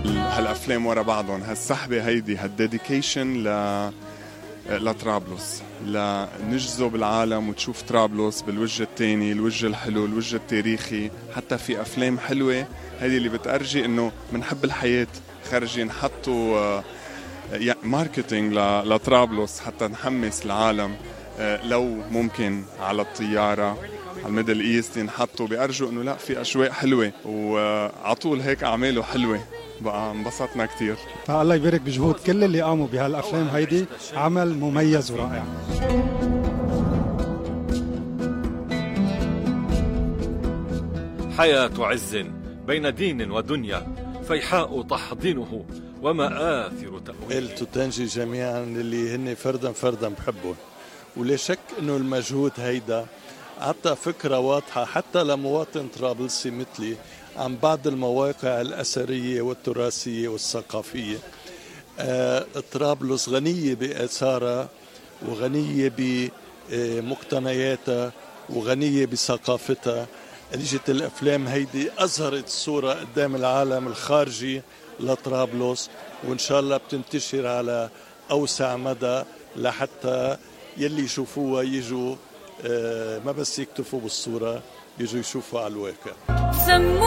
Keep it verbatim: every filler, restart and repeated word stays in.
هالأفلام ورا بعضهم، هالسحبة هيدي هالديديكيشن ل لطرابلس، لنجذب العالم وتشوف طرابلس بالوجه التاني، الوجه الحلو، الوجه التاريخي. حتى في أفلام حلوة هيدي اللي بتأرجي إنه منحب الحياة، خارجين حطوا ماركتينج لطرابلس حتى نحمس العالم. لو ممكن على الطيارة على الميدل ايست ينحطوا، بيأرجوا إنه لا في أجواء حلوة، وعطول هيك أعماله حلوة. بقى انبسطنا كتير. فالله يبارك بجهود كل اللي قاموا بهالأفلام هيدي، عمل مميز ورائع. حياة عز بين دين ودنيا، فيحاء تحضينه ومآثر تأويله. التوتنجي جميعا اللي هن فردا فردا بحبهم، ولا شك انه المجهود هيدا عطى فكرة واضحة حتى لمواطن طرابلسي مثلي عن بعض المواقع الأثرية والتراثية والثقافية. آه، طرابلس غنية بآثارها وغنية بمقتنياتها وغنية بثقافتها. اجت الأفلام هيدي أظهرت الصورة قدام العالم الخارجي لطرابلس، وإن شاء الله بتنتشر على أوسع مدى لحتى يلي يشوفوها يجوا آه، ما بس يكتفوا بالصورة، يجوا يشوفوا على الواقع.